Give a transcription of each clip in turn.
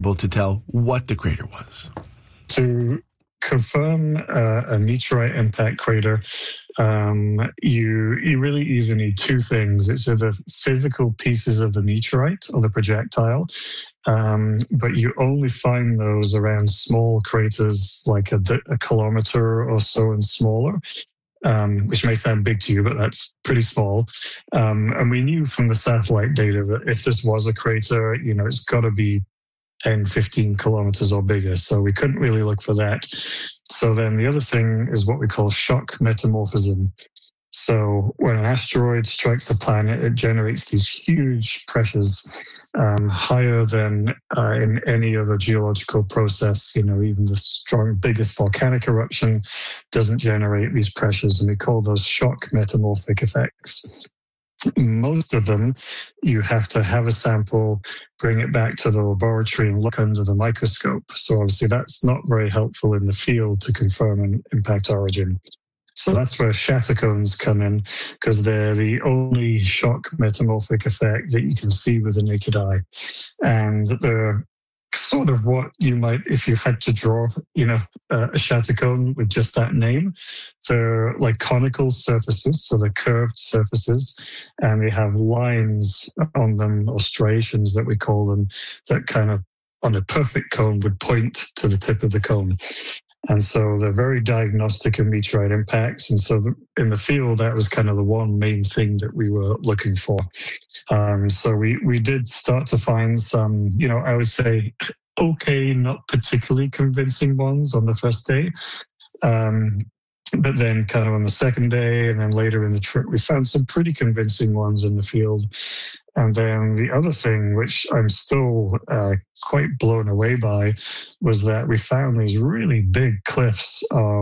able to tell what the crater was? To confirm a meteorite impact crater, you really either need two things. It's either physical pieces of the meteorite or the projectile, but you only find those around small craters like a kilometer or so and smaller. Which may sound big to you, but that's pretty small. And we knew from the satellite data that if this was a crater, it's got to be 10, 15 kilometers or bigger. So we couldn't really look for that. So then the other thing is what we call shock metamorphism. So when an asteroid strikes a planet, it generates these huge pressures, higher than in any other geological process. Even the biggest volcanic eruption doesn't generate these pressures, and we call those shock metamorphic effects. Most of them, you have to have a sample, bring it back to the laboratory and look under the microscope. So obviously that's not very helpful in the field to confirm an impact origin. So that's where shatter cones come in, because they're the only shock metamorphic effect that you can see with the naked eye. And they're sort of what you might, if you had to draw, a shatter cone with just that name. They're like conical surfaces, so they're curved surfaces, and they have lines on them, or striations that we call them, that kind of on a perfect cone would point to the tip of the cone. And so they're very diagnostic of meteorite impacts. And so in the field, that was kind of the one main thing that we were looking for. So we did start to find some, I would say, okay, not particularly convincing ones on the first day. But then kind of on the second day and then later in the trip, we found some pretty convincing ones in the field. And then the other thing, which I'm still quite blown away by, was that we found these really big cliffs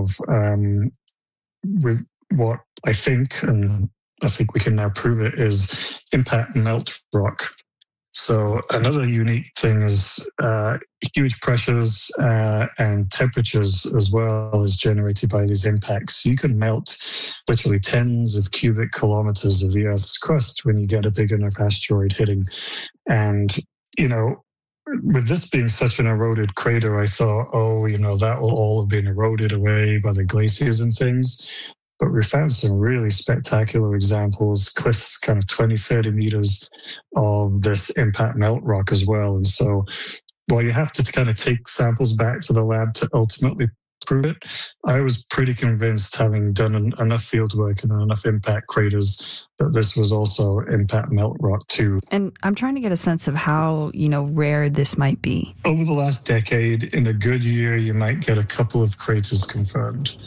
with what I think, and I think we can now prove it, is impact melt rock. So another unique thing is huge pressures and temperatures as well is generated by these impacts. You can melt literally tens of cubic kilometers of the Earth's crust when you get a big enough asteroid hitting. And, with this being such an eroded crater, I thought, that will all have been eroded away by the glaciers and things. But we found some really spectacular examples, cliffs kind of 20, 30 meters of this impact melt rock as well. And so while you have to kind of take samples back to the lab to ultimately prove it, I was pretty convinced, having done enough field work and enough impact craters, that this was also impact melt rock too. And I'm trying to get a sense of how, rare this might be. Over the last decade, in a good year, you might get a couple of craters confirmed.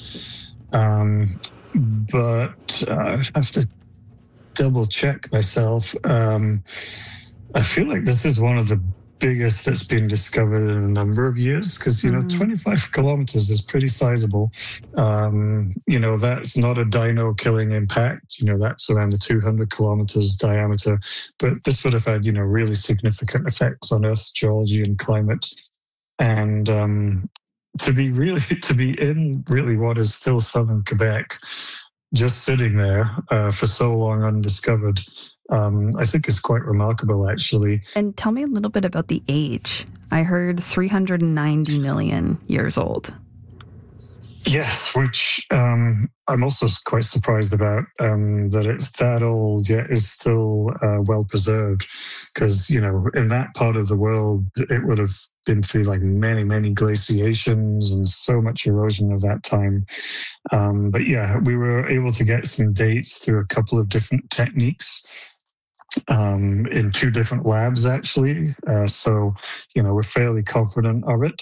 But I have to double check myself. I feel like this is one of the biggest that's been discovered in a number of years, because 25 kilometers is pretty sizable. That's not a dino killing impact. That's around the 200 kilometers diameter, but this would have had really significant effects on Earth's geology and climate. And to be in really what is still southern Quebec, just sitting there for so long undiscovered, I think is quite remarkable, actually. And tell me a little bit about the age. I heard 390 million years old. Yes, which I'm also quite surprised about, that it's that old yet is still well preserved, because, in that part of the world, it would have been through like many, many glaciations and so much erosion of that time. But yeah, we were able to get some dates through a couple of different techniques. In two different labs, actually. So, we're fairly confident of it.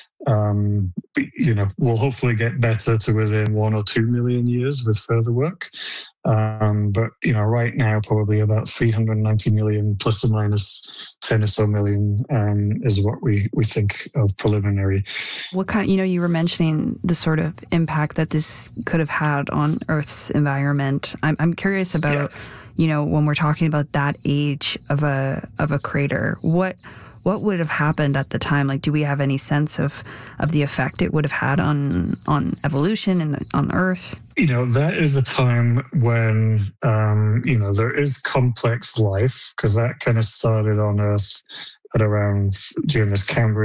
We'll hopefully get better to within 1 or 2 million years with further work. But, right now, probably about 390 million plus or minus 10 or so million is what we think of preliminary. What kind, you were mentioning the sort of impact that this could have had on Earth's environment. I'm curious about, when we're talking about that age of a crater, what would have happened at the time? Like, do we have any sense of the effect it would have had on evolution and on Earth? That is a time when, there is complex life, because that kind of started on Earth at around during this Cambrian